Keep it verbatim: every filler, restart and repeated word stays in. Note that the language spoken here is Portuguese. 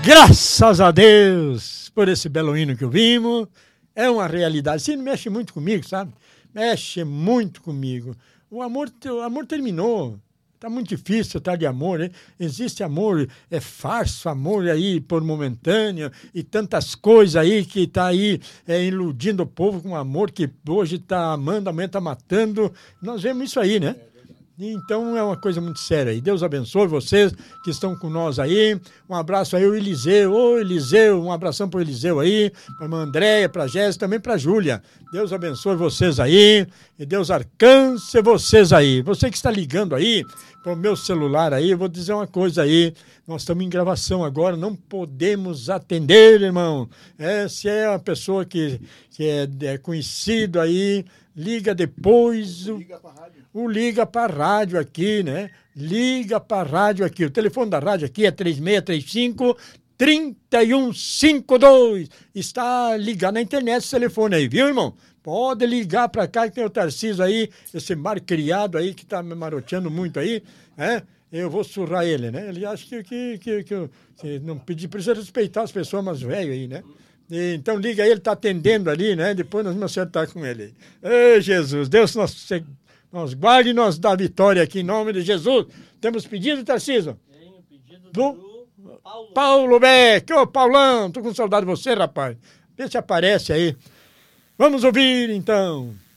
Graças a Deus por esse belo hino que ouvimos. É uma realidade. Esse hino mexe muito comigo, sabe? Mexe muito comigo. O amor, o amor terminou. Tá muito difícil estar de amor, hein? Existe amor, é farsa, amor aí por momentâneo e tantas coisas aí que tá aí é, iludindo o povo com amor que hoje tá amando, amanhã tá matando. Nós vemos isso aí, né? Então é uma coisa muito séria aí. Deus abençoe vocês que estão com nós aí. Um abraço aí, o Eliseu. Ô, Eliseu, um abração pro Eliseu aí, pra irmã Andréia, pra Jéssica, também pra Júlia. Deus abençoe vocês aí e Deus alcance vocês aí. Você que está ligando aí pro meu celular aí, eu vou dizer uma coisa aí. Nós estamos em gravação agora, não podemos atender, irmão. É, se é uma pessoa que, que é, é conhecido aí, liga depois. Liga pra rádio. O liga para a rádio aqui, né? Liga para a rádio aqui. O telefone da rádio aqui é três seis três cinco, três um cinco dois. Está ligado na internet esse telefone aí, viu, irmão? Pode ligar para cá que tem o Tarcísio aí, esse mar criado aí que está me maroteando muito aí, né? Eu vou surrar ele, né? Ele acha que, que, que, que, que não pedir, precisa respeitar as pessoas mais velhas aí, né? E, então liga aí, ele está atendendo ali, né? Depois nós vamos acertar com ele. Ei, Jesus, Deus nos... Nos guarde e nos dá vitória aqui em nome de Jesus. Temos pedido, Tarcísio? Tem um pedido do, do Paulo. Paulo Beck. Ô, Paulão, tô com saudade de você, rapaz. Vê se aparece aí. Vamos ouvir, então.